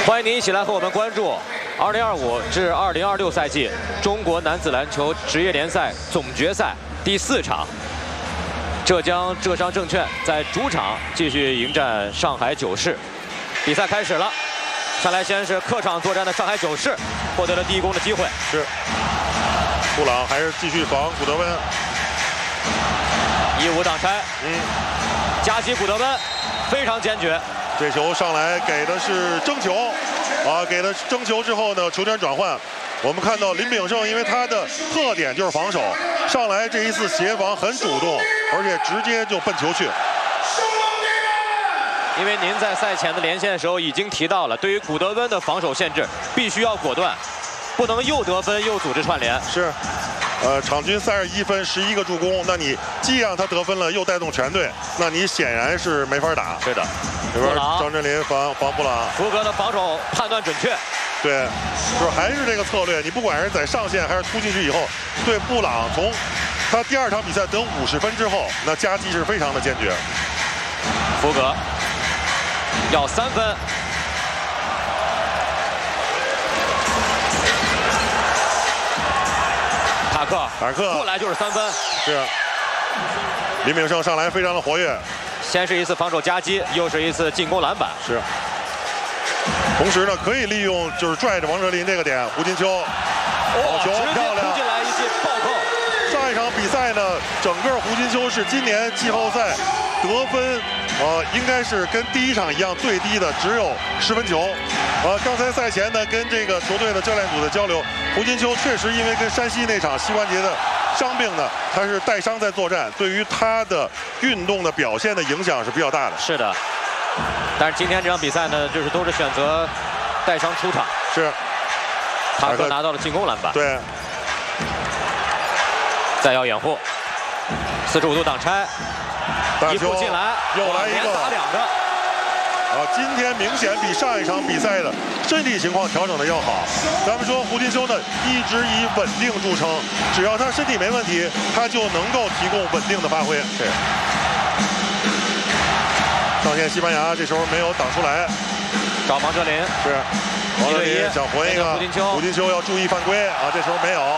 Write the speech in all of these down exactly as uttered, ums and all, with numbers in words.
欢迎您一起来和我们关注二零二五至二零二六赛季中国男子篮球职业联赛总决赛第四场。浙江浙商证券在主场继续迎战上海九市。比赛开始了，上来先是客场作战的上海九市获得了第一攻的机会。 是，布朗还是继续防古德温， 一五挡拆，嗯，夹击古德温，非常坚决。 这球上来给的是争球，啊，给了争球之后呢，球权转换。我们看到林炳胜，因为他的特点就是防守，上来这一次协防很主动，而且直接就奔球去。 因为您在赛前的连线的时候已经提到了，对于古德温的防守限制，必须要果断，不能又得分又组织串联。 是。 呃，场均三十一分，十一个助攻，那你既让他得分了，又带动全队，那你显然是没法打。 是的， 这边张镇麟防防布朗， 福格的防守判断准确。 对，就是还是这个策略，你不管是在上线还是突进去以后，对布朗从他第二场比赛得五十分之后，那夹击是非常的坚决。 福格要三分。 塔克， 塔克过来就是三分。 是，林炳胜上来非常的活跃， 先是一次防守夹击，又是一次进攻篮板。 是。同时呢，可以利用就是拽着王哲林这个点，胡金秋，好球，漂亮， 突进来一记暴扣。 上一场比赛呢，整个胡金秋是今年季后赛得分，呃，应该是跟第一场一样最低的，只有十分球。 呃，刚才赛前呢，跟这个球队的教练组的交流，胡金秋确实因为跟山西那场膝关节的伤病呢，他是带伤在作战，对于他的运动的表现的影响是比较大的。 是的，但是今天这场比赛呢，就是都是选择带伤出场。 是， 塔克拿到了进攻篮板。 对， 再要掩护，四十五度挡拆，一步进来， 又来一个， 打两个。 啊，今天明显比上一场比赛的身体情况调整的要好。咱们说胡金秋呢，一直以稳定著称，只要他身体没问题，他就能够提供稳定的发挥。 是。 上线西班牙这时候没有挡出来， 找王哲林是，王哲林想混一个， 胡金秋， 胡金秋要注意犯规啊，这时候没有。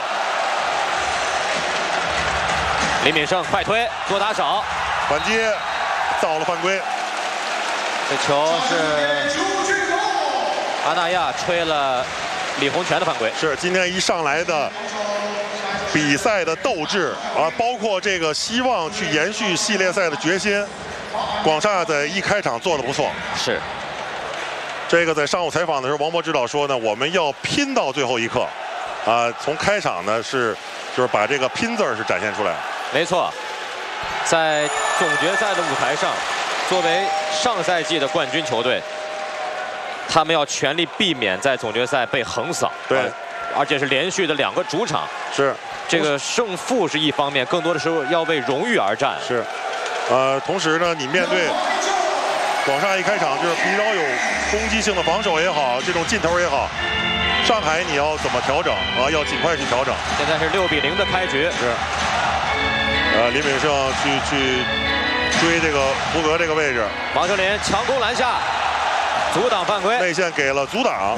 林炳胜快推做打手， 反击，造了犯规。 这球是阿纳亚吹了李洪权的犯规。 是今天一上来的比赛的斗志啊，包括这个希望去延续系列赛的决心，广厦在一开场做的不错。 是。 这个在上午采访的时候，王博指导说呢，我们要拼到最后一刻，啊，从开场呢是就是把这个拼字儿是展现出来。 没错，在总决赛的舞台上。 作为上赛季的冠军球队，他们要全力避免在总决赛被横扫。 对， 而且是连续的两个主场。 是， 这个胜负是一方面，更多的时候要为荣誉而战。 是，呃，同时呢，你面对广厦一开场就是比较有攻击性的防守也好，这种劲头也好，上海你要怎么调整啊？要尽快去调整。 现在是六比零的开局。 是，呃，林炳胜去去。 追这个福格这个位置， 王哲林强攻篮下，阻挡犯规， 内线给了阻挡。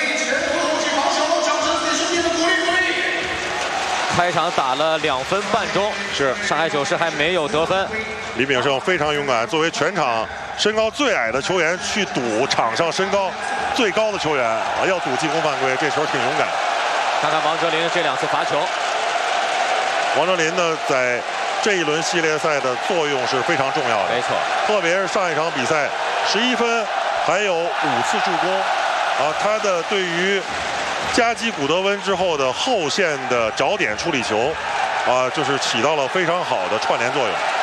开场打了两分半钟， 是上海九市还没有得分。 李炳胜非常勇敢，作为全场身高最矮的球员去赌场上身高最高的球员啊，要赌进攻犯规，这时候挺勇敢。 看看王哲林这两次罚球， 王哲林呢在。 这一轮系列赛的作用是非常重要的， 没错。 特别是上一场比赛，十一分，还有五次助攻，啊，他的对于夹击古德温之后的后线的找点处理球，啊，就是起到了非常好的串联作用。